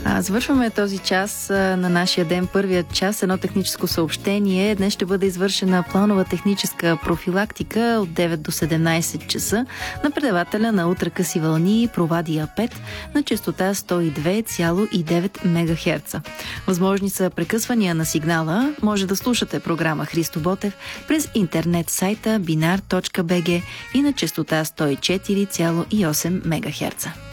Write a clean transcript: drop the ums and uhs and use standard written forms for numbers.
Завършваме този час на нашия ден, първият час, едно техническо съобщение. Днес ще бъде извършена планова техническа профилактика от 9 до 17 часа на предавателя на ултракъси вълни Провадия 5 на честота 102,9 МГц. Възможни са прекъсвания на сигнала. Може да слушате програма Христо Ботев през интернет сайта binar.bg и на честота 104,8 МГц.